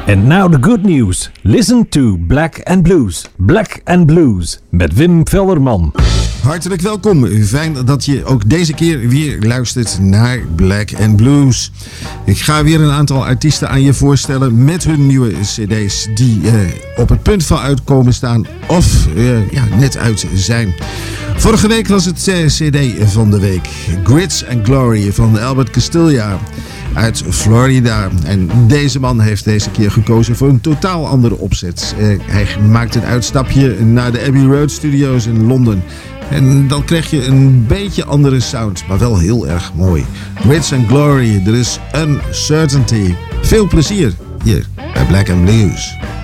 And now the good news. Listen to Black and Blues. Black and Blues met Wim Velderman. Hartelijk welkom. Fijn dat je ook deze keer weer luistert naar Black and Blues. Ik ga weer een aantal artiesten aan je voorstellen met hun nieuwe cd's die op het punt van uitkomen staan of net uit zijn. Vorige week was het cd van de week. Grits and Glory van Albert Castiglia uit Florida. En deze man heeft deze keer gekozen voor een totaal andere opzet. Hij maakt een uitstapje naar de Abbey Road Studios in Londen. En dan krijg je een beetje andere sound, maar wel heel erg mooi. Grits and Glory, er is Uncertainty. Veel plezier hier bij Black and Blues.